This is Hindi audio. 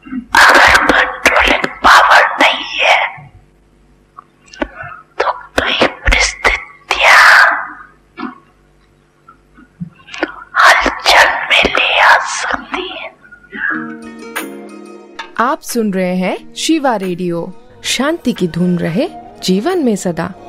अगर कंट्रोलिंग पावर नहीं है तो कई परिस्थितियां हलचल में ले आ सकती है। आप सुन रहे हैं शिवा रेडियो। शांति की धुन रहे जीवन में सदा।